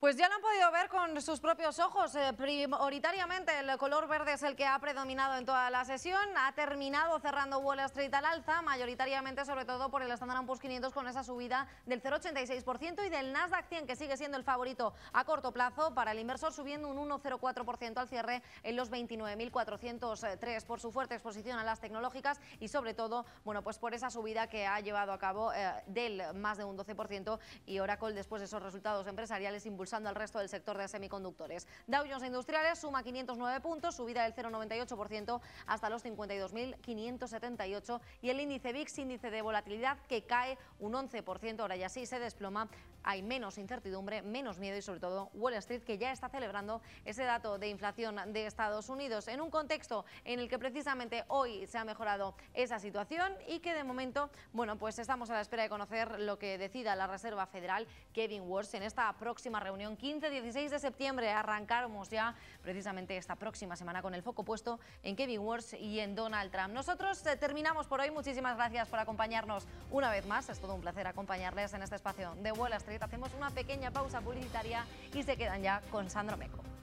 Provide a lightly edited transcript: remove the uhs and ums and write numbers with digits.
Pues ya lo han podido ver con sus propios ojos. Prioritariamente el color verde es el que ha predominado en toda la sesión. Ha terminado cerrando Wall Street al alza, mayoritariamente sobre todo por el Standard & Poor's 500 con esa subida del 0,86% y del Nasdaq 100, que sigue siendo el favorito a corto plazo para el inversor, subiendo un 1,04% al cierre en los 29.403 por su fuerte exposición a las tecnológicas y sobre todo, bueno, pues por esa subida que ha llevado a cabo del más de un 12% y Oracle después de esos resultados empresariales impulsando al resto del sector de semiconductores. Dow Jones Industriales suma 509 puntos, subida del 0,98% hasta los 52.578 y el índice VIX, índice de volatilidad, que cae un 11%, ahora ya sí se desploma. Hay menos incertidumbre, menos miedo y sobre todo Wall Street, que ya está celebrando ese dato de inflación de Estados Unidos en un contexto en el que precisamente hoy se ha mejorado esa situación y que de momento, bueno, pues estamos a la espera de conocer lo que decida la Reserva Federal, Kevin Warsh, en esta próxima reunión 15-16 de septiembre. Arrancamos ya precisamente esta próxima semana con el foco puesto en Kevin Warsh y en Donald Trump. Nosotros terminamos por hoy. Muchísimas gracias por acompañarnos una vez más. Es todo un placer acompañarles en este espacio de Wall Street. Hacemos una pequeña pausa publicitaria y se quedan ya con Sandro Meco.